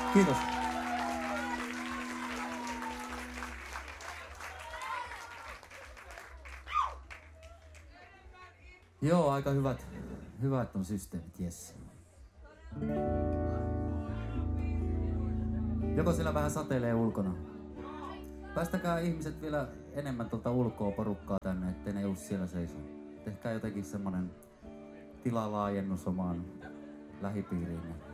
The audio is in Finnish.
Kiitos. Joo, aika hyvät on systeemit, jes. Joko siellä vähän satelee ulkona? Päästäkää ihmiset vielä enemmän tuolta ulkoa porukkaa tänne, ettei ne just siellä seiso. Tehkää jotenkin semmonen tilalaajennus omaan lähipiiriin.